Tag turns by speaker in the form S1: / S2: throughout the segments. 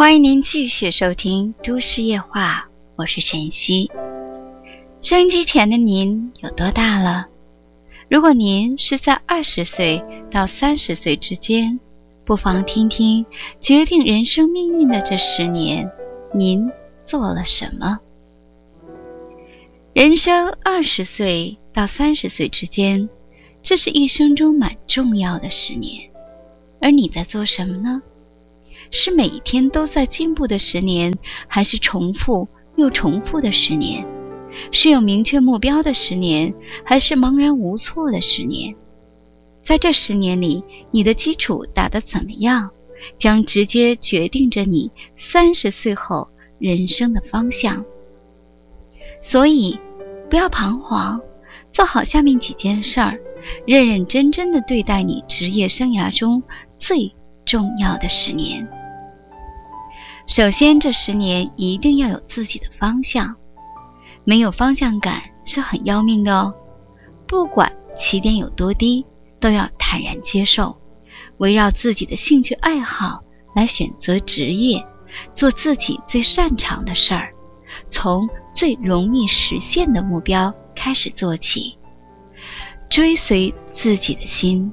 S1: 欢迎您继续收听都市夜话，我是晨曦。收音机前的您有多大了？如果您是在20岁到30岁之间，不妨听听决定人生命运的这10年，您做了什么？人生20岁到30岁之间，这是一生中蛮重要的10年，而你在做什么呢？是每一天都在进步的10年，还是重复又重复的10年？是有明确目标的10年，还是茫然无措的10年？在这10年里，你的基础打得怎么样，将直接决定着你30岁后人生的方向。所以，不要彷徨，做好下面几件事儿，认认真真地对待你职业生涯中最重要的10年。首先，这10年一定要有自己的方向，没有方向感是很要命的哦。不管起点有多低，都要坦然接受，围绕自己的兴趣爱好来选择职业，做自己最擅长的事儿，从最容易实现的目标开始做起，追随自己的心。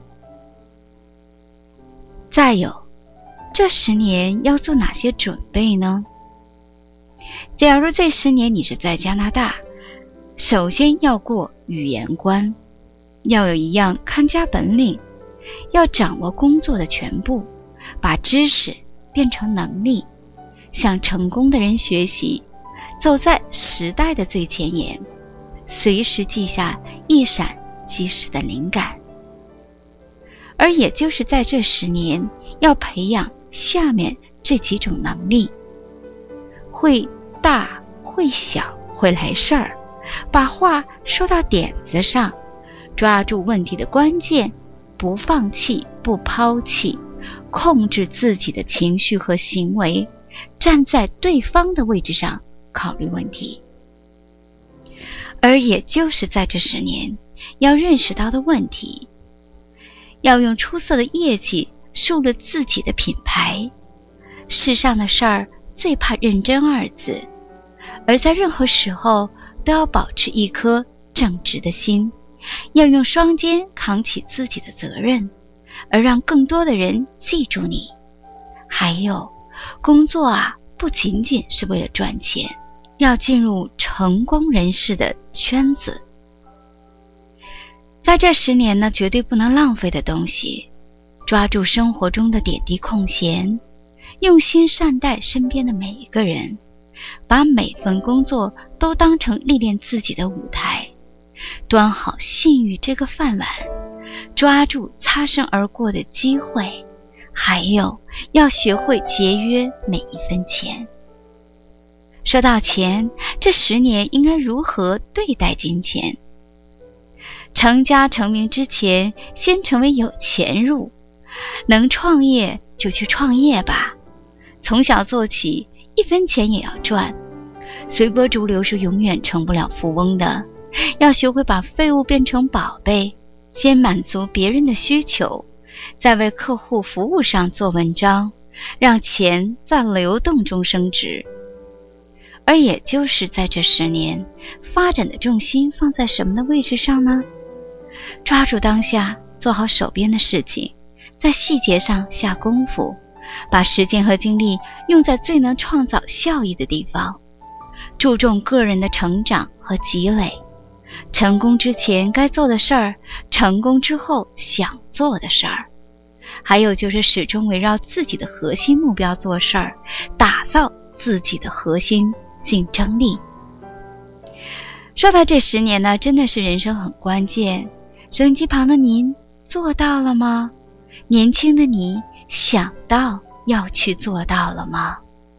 S1: 再有，这10年要做哪些准备呢？假如这10年你是在加拿大，首先要过语言关，要有一样看家本领，要掌握工作的全部，把知识变成能力，向成功的人学习，走在时代的最前沿，随时记下一闪即逝的灵感。而也就是在这10年，要培养下面这几种能力：会大会小会来事儿，把话说到点子上，抓住问题的关键，不放弃不抛弃，控制自己的情绪和行为，站在对方的位置上考虑问题。而也就是在这10年，要认识到的问题，要用出色的业绩树立自己的品牌。世上的事儿最怕认真2字，而在任何时候都要保持一颗正直的心，要用双肩扛起自己的责任，而让更多的人记住你。还有，工作不仅仅是为了赚钱，要进入成功人士的圈子。在这10年呢，绝对不能浪费的东西，抓住生活中的点滴空闲，用心善待身边的每一个人，把每份工作都当成历练自己的舞台，端好信誉这个饭碗，抓住擦身而过的机会，还有要学会节约每一分钱。说到钱，这10年应该如何对待金钱？成家成名之前，先成为有钱入，能创业就去创业吧，从小做起，1分钱也要赚。随波逐流是永远成不了富翁的，要学会把废物变成宝贝，先满足别人的需求，再为客户服务上做文章，让钱在流动中升值。而也就是在这10年，发展的重心放在什么的位置上呢？抓住当下，做好手边的事情，在细节上下功夫，把时间和精力用在最能创造效益的地方，注重个人的成长和积累。成功之前该做的事儿，成功之后想做的事儿。还有就是始终围绕自己的核心目标做事儿，打造自己的核心竞争力。说到这10年呢，真的是人生很关键。收音机旁的您做到了吗？年轻的你想到要去做到了吗？